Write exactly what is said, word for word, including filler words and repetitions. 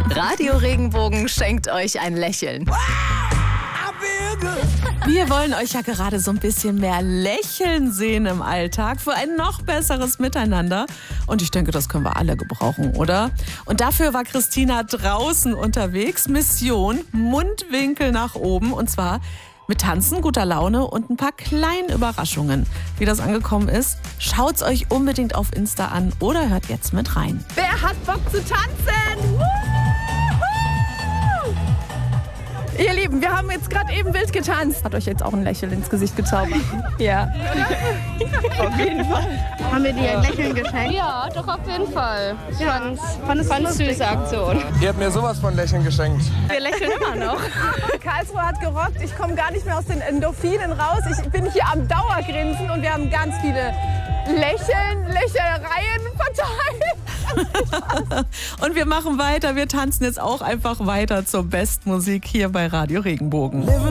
Radio Regenbogen schenkt euch ein Lächeln. Wir wollen euch ja gerade so ein bisschen mehr Lächeln sehen im Alltag für ein noch besseres Miteinander. Und ich denke, das können wir alle gebrauchen, oder? Und dafür war Christina draußen unterwegs. Mission Mundwinkel nach oben. Und zwar mit Tanzen, guter Laune und ein paar kleinen Überraschungen. Wie das angekommen ist, schaut's euch unbedingt auf Insta an oder hört jetzt mit rein. Wer hat Bock zu tanzen? Ihr Lieben, wir haben jetzt gerade eben wild getanzt. Hat euch jetzt auch ein Lächeln ins Gesicht gezaubert? Ja. Auf jeden Fall. Haben wir dir ein Lächeln geschenkt? Ja, doch auf jeden Fall. Ich Ja. fand's, Fandest du fand's lustig? süße Aktion. Ihr habt mir sowas von Lächeln geschenkt. Wir lächeln immer noch. Karlsruhe hat gerockt. Ich komme gar nicht mehr aus den Endorphinen raus. Ich bin hier am Dauergrinsen und wir haben ganz viele Lächeln, Lächelereien verteilt. Und wir machen weiter. Wir tanzen jetzt auch einfach weiter zur Bestmusik hier bei Radio Regenbogen.